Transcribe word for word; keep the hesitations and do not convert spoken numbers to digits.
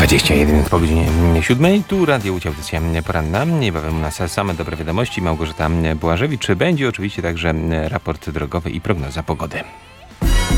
dwadzieścia jeden minut po godzinie siódmej. Tu Radio Łódź, audycja poranna. Niebawem u nas same dobre wiadomości. Małgorzata Błażewicz. Będzie oczywiście także raport drogowy i prognoza pogody.